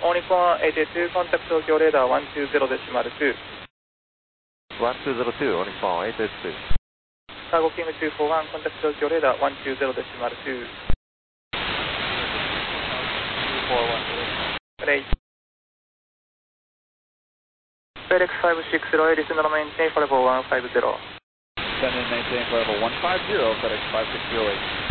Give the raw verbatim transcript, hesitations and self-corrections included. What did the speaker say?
オーニコンはちにコンタクト東京レーダーいちにゼロデシマルに。 いちにゼロに、オーニコンはちに。 カーゴキングによんいちコンタクト東京レーダーいちにゼロデシマルに。レイ。フェレックスごーろくゼロ、リスナーのメインテインフォレボーいちごゼロ。 Send in maintain for level one five zero, FedEx five six zero eight.